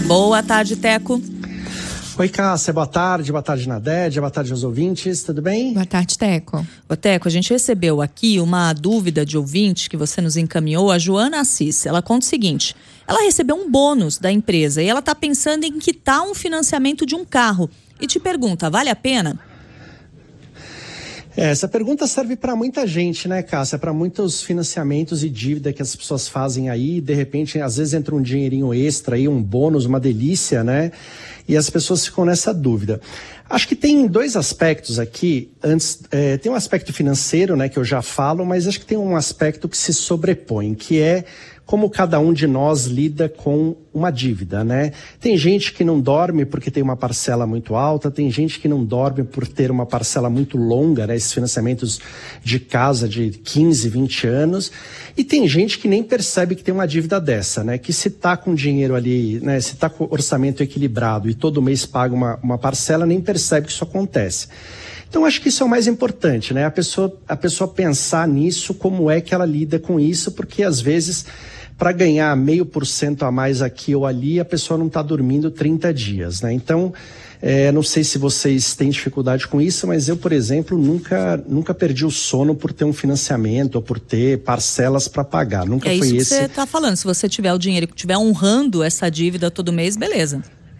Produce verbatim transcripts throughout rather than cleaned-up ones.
Boa tarde, Teco. Oi, Cássia, boa tarde, boa tarde Nadédia, boa tarde aos ouvintes, tudo bem? Boa tarde, Teco. Ô, Teco, a gente recebeu aqui uma dúvida de ouvinte que você nos encaminhou, a Joana Assis. Ela conta o seguinte: ela recebeu um bônus da empresa e ela está pensando em quitar um financiamento de um carro e te pergunta, vale a pena? É, essa pergunta serve para muita gente, né, Cássia? Para muitos financiamentos e dívida que as pessoas fazem aí, de repente, às vezes entra um dinheirinho extra aí, um bônus, uma delícia, né? E as pessoas ficam nessa dúvida. Acho que tem dois aspectos aqui. Antes, é, tem um aspecto financeiro, né, que eu já falo, mas acho que tem um aspecto que se sobrepõe, que é como cada um de nós lida com uma dívida, né? Tem gente que não dorme porque tem uma parcela muito alta, tem gente que não dorme por ter uma parcela muito longa, né? Esses financiamentos de casa de quinze, vinte anos. E tem gente que nem percebe que tem uma dívida dessa, né? Que se tá com dinheiro ali, né? Se tá com orçamento equilibrado e todo mês paga uma, uma parcela, nem percebe que isso acontece. Então, acho que isso é o mais importante, né? A pessoa, a pessoa pensar nisso, como é que ela lida com isso, porque às vezes, para ganhar meio por cento a mais aqui ou ali, a pessoa não está dormindo trinta dias, né? Então, é, não sei se vocês têm dificuldade com isso, mas eu, por exemplo, nunca, nunca perdi o sono por ter um financiamento ou por ter parcelas para pagar. Nunca é foi isso que esse... você está falando. Se você tiver o dinheiro e estiver honrando essa dívida todo mês, beleza.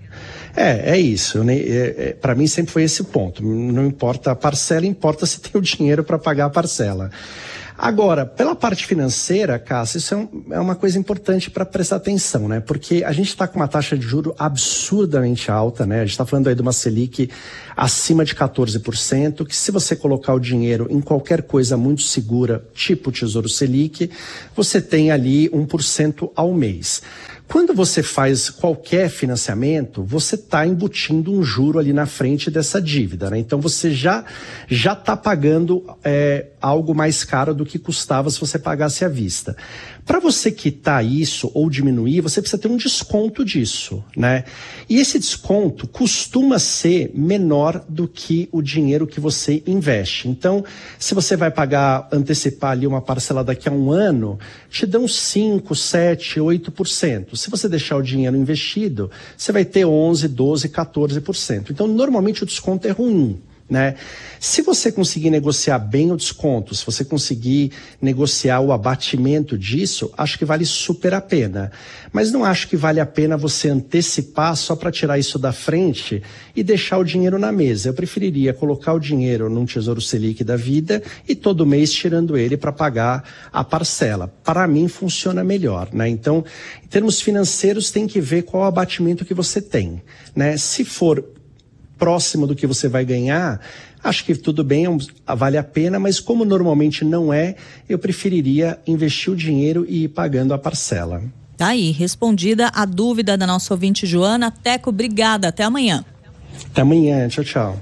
É, é isso. Né? É, é, para mim sempre foi esse o ponto. Não importa a parcela, importa se tem o dinheiro para pagar a parcela. Agora, pela parte financeira, Cássia, isso é, um, é uma coisa importante para prestar atenção, né? Porque a gente está com uma taxa de juros absurdamente alta, né? A gente está falando aí de uma Selic acima de quatorze por cento, que se você colocar o dinheiro em qualquer coisa muito segura, tipo Tesouro Selic, você tem ali um por cento ao mês. Quando você faz qualquer financiamento, você está embutindo um juro ali na frente dessa dívida, né? Então você já já está pagando é, algo mais caro do que custava se você pagasse à vista. Para você quitar isso ou diminuir, você precisa ter um desconto disso, né? E esse desconto costuma ser menor do que o dinheiro que você investe. Então, se você vai pagar, antecipar ali uma parcela daqui a um ano, te dão cinco, sete, oito por cento. Se você deixar o dinheiro investido, você vai ter onze, doze, quatorze por cento. Então, normalmente o desconto é ruim, né? Se você conseguir negociar bem o desconto, se você conseguir negociar o abatimento disso, acho que vale super a pena. Mas não acho que vale a pena você antecipar só para tirar isso da frente e deixar o dinheiro na mesa. Eu preferiria colocar o dinheiro num Tesouro Selic da vida e todo mês tirando ele para pagar a parcela. Para mim funciona melhor, né? Então, em termos financeiros, tem que ver qual o abatimento que você tem, né? Se for próximo do que você vai ganhar, acho que tudo bem, vale a pena, mas como normalmente não é, eu preferiria investir o dinheiro e ir pagando a parcela. Tá aí, respondida a dúvida da nossa ouvinte Joana. Teco, obrigada, até amanhã. Até amanhã, tchau, tchau.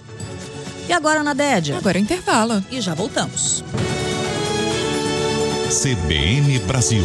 E agora, Nadédia? Agora é o intervalo. E já voltamos. C B N Brasil.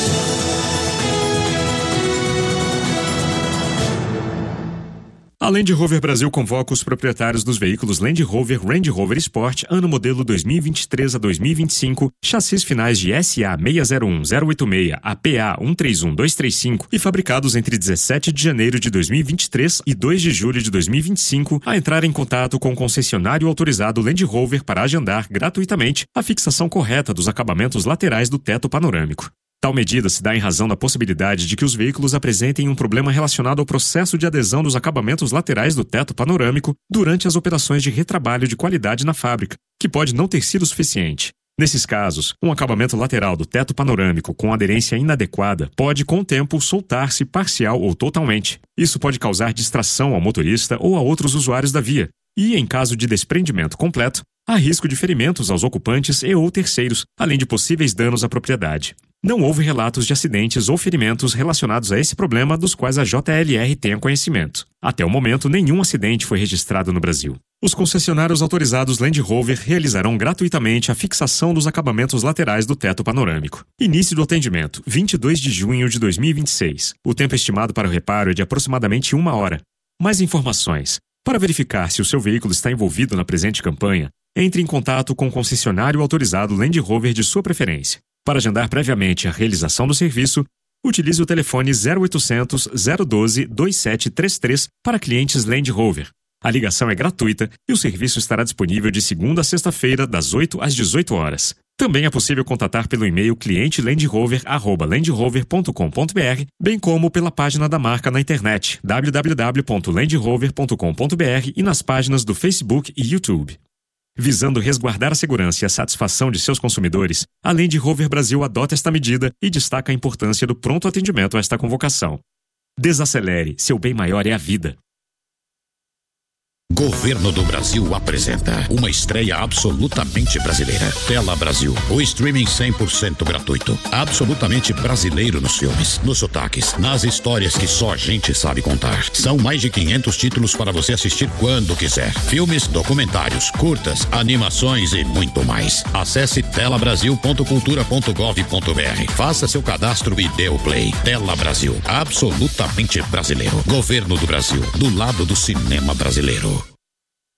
A Land Rover Brasil convoca os proprietários dos veículos Land Rover, Range Rover Sport, ano modelo dois mil e vinte e três a dois mil e vinte e cinco, chassis finais de S A seis zero um zero oito seis a P A um três um dois três cinco e fabricados entre dezessete de janeiro de dois mil e vinte e três e dois de julho de dois mil e vinte e cinco, a entrar em contato com o concessionário autorizado Land Rover para agendar gratuitamente a fixação correta dos acabamentos laterais do teto panorâmico. Tal medida se dá em razão da possibilidade de que os veículos apresentem um problema relacionado ao processo de adesão dos acabamentos laterais do teto panorâmico durante as operações de retrabalho de qualidade na fábrica, que pode não ter sido suficiente. Nesses casos, um acabamento lateral do teto panorâmico com aderência inadequada pode, com o tempo, soltar-se parcial ou totalmente. Isso pode causar distração ao motorista ou a outros usuários da via. E, em caso de desprendimento completo, há risco de ferimentos aos ocupantes e ou terceiros, além de possíveis danos à propriedade. Não houve relatos de acidentes ou ferimentos relacionados a esse problema dos quais a J L R tenha conhecimento. Até o momento, nenhum acidente foi registrado no Brasil. Os concessionários autorizados Land Rover realizarão gratuitamente a fixação dos acabamentos laterais do teto panorâmico. Início do atendimento, vinte e dois de junho de dois mil e vinte e seis. O tempo estimado para o reparo é de aproximadamente uma hora. Mais informações. Para verificar se o seu veículo está envolvido na presente campanha, entre em contato com o concessionário autorizado Land Rover de sua preferência. Para agendar previamente a realização do serviço, Utilize o telefone zero oitocentos, zero doze, vinte e sete trinta e três para clientes Land Rover. A ligação é gratuita e o serviço estará disponível de segunda a sexta-feira, das oito às dezoito horas. Também é possível contatar pelo e-mail cliente land rover arroba land rover ponto com ponto b r, bem como pela página da marca na internet w w w ponto land rover ponto com ponto b r e nas páginas do Facebook e YouTube. Visando resguardar a segurança e a satisfação de seus consumidores, a Land Rover Brasil adota esta medida e destaca a importância do pronto atendimento a esta convocação. Desacelere, seu bem maior é a vida. Governo do Brasil apresenta uma estreia absolutamente brasileira. Tela Brasil, o streaming cem por cento gratuito. Absolutamente brasileiro nos filmes, nos sotaques, nas histórias que só a gente sabe contar. São mais de quinhentos títulos para você assistir quando quiser. Filmes, documentários, curtas, animações e muito mais. Acesse tela brasil ponto cultura ponto gov ponto b r. Faça seu cadastro e dê o play. Tela Brasil, absolutamente brasileiro. Governo do Brasil, do lado do cinema brasileiro.